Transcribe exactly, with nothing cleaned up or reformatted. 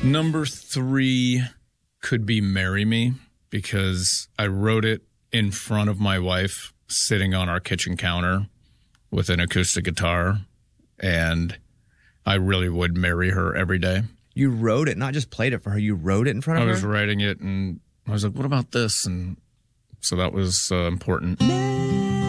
Number three could be Marry Me, because I wrote it in front of my wife sitting on our kitchen counter with an acoustic guitar, and I really would marry her every day. You wrote it, not just played it for her. You wrote it in front of I her? I was writing it, and I was like, what about this? And so that was uh, important.